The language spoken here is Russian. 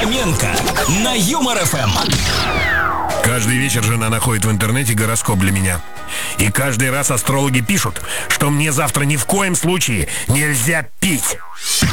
Фоменко на Юмор ФМ. Каждый вечер жена находит в интернете гороскоп для меня. И каждый раз астрологи пишут, что мне завтра ни в коем случае нельзя пить.